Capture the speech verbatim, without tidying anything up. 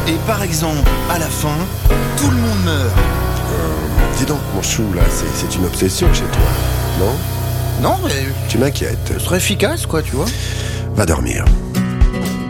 Et par exemple, à la fin, tout le monde meurt. Euh, dis donc, mon chou, là, c'est, c'est une obsession chez toi, non ? Non, mais Tu m'inquiètes. ce serait efficace, quoi, tu vois. Va dormir.